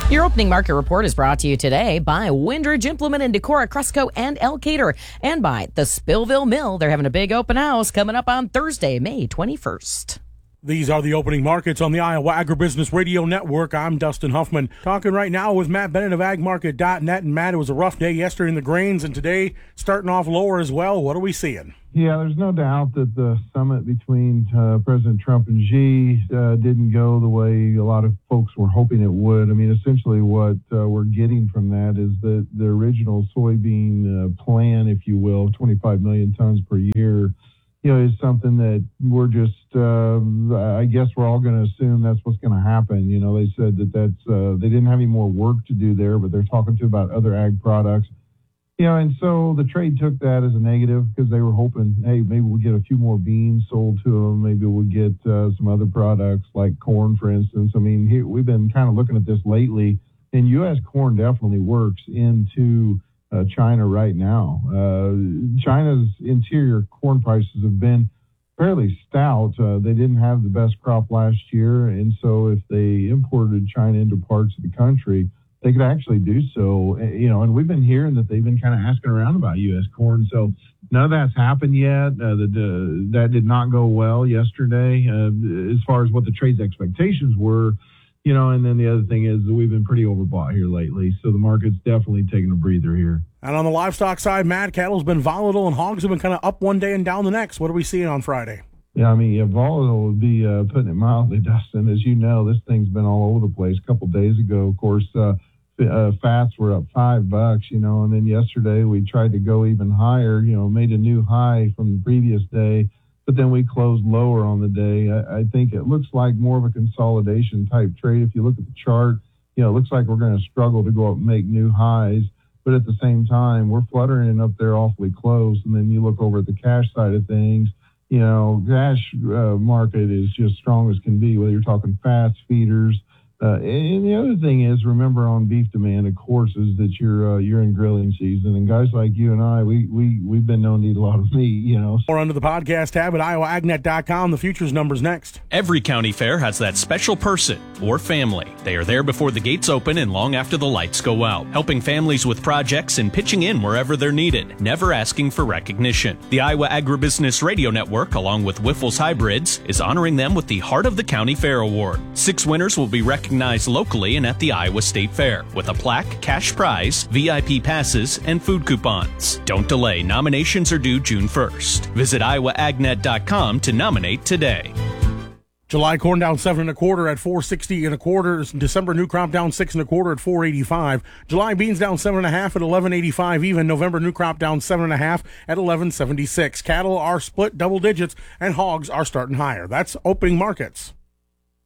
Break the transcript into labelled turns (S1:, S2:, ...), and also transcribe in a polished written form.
S1: Your opening market report is brought to you today by Windridge Implement and Decor at Cresco and Elkader, and by the Spillville Mill. They're having a big open house coming up on Thursday, May 21st.
S2: These are the opening markets on the Iowa Agribusiness Radio Network. I'm Dustin Huffman, talking right now with Matt Bennett of agmarket.net. And Matt, it was a rough day yesterday in the grains, and today starting off lower as well. What are we seeing?
S3: Yeah, there's no doubt that the summit between President Trump and Xi didn't go the way a lot of folks were hoping it would. I mean, essentially what we're getting from that is that the original soybean plan, if you will, 25 million tons per year, is something that we're just, I guess we're all going to assume that's what's going to happen. They said that they didn't have any more work to do there, but they're talking about other ag products. And so the trade took that as a negative because they were hoping, hey, maybe we'll get a few more beans sold to them. Maybe we'll get some other products like corn, for instance. I mean, we've been kind of looking at this lately, and U.S. corn definitely works into China right now. China's interior corn prices have been fairly stout. They didn't have the best crop last year, and so if they imported China into parts of the country, they could actually do so, and we've been hearing that they've been kind of asking around about U.S. corn. So none of that's happened yet. That did not go well yesterday as far as what the trade's expectations were, and then the other thing is that we've been pretty overbought here lately. So the market's definitely taking a breather here.
S2: And on the livestock side, Matt, cattle's been volatile and hogs have been kind of up one day and down the next. What are we seeing on Friday?
S3: Yeah, I mean, volatile would be putting it mildly, Dustin. As you know, this thing's been all over the place. A couple of days ago, of course, fats were up $5, and then yesterday we tried to go even higher, made a new high from the previous day, but then we closed lower on the day. I think it looks like more of a consolidation type trade. If you look at the chart, it looks like we're going to struggle to go up and make new highs, but at the same time, we're fluttering up there awfully close. And then you look over at the cash side of things, cash market is just strong as can be, whether you're talking fats, feeders. And the other thing is, remember on beef demand, of course, is that you're in grilling season, and guys like you and I, we've been known to eat a lot of meat,
S2: Or under the podcast tab at iowaagnet.com. The futures numbers next.
S4: Every county fair has that special person or family. They are there before the gates open and long after the lights go out, helping families with projects and pitching in wherever they're needed, never asking for recognition. The Iowa Agribusiness Radio Network, along with Wyffels Hybrids, is honoring them with the Heart of the County Fair Award. 6 winners will be recognized locally and at the Iowa State Fair with a plaque, cash prize, VIP passes, and food coupons. Don't delay. Nominations are due June 1st. Visit iowaagnet.com to nominate today.
S2: July corn down 7 1/4 at 460 1/4. December new crop down 6 1/4 at 485. July beans down 7 1/2 at 1185 even. November new crop down 7 1/2 at 1176. Cattle are split double digits and hogs are starting higher. That's opening markets.